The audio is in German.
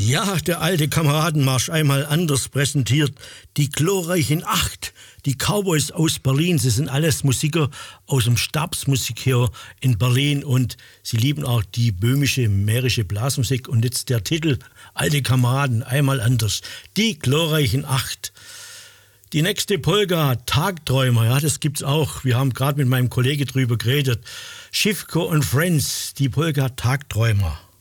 Ja, der alte Kameradenmarsch einmal anders präsentiert. Die glorreichen Acht, die Cowboys aus Berlin, sie sind alles Musiker aus dem Stabsmusik hier in Berlin und sie lieben auch die böhmische, mährische Blasmusik. Und jetzt der Titel, alte Kameraden, einmal anders. Die glorreichen Acht. Die nächste Polka, Tagträumer, ja, das gibt's auch. Wir haben gerade mit meinem Kollege drüber geredet. Schiffko und Friends, die Polka Tagträumer.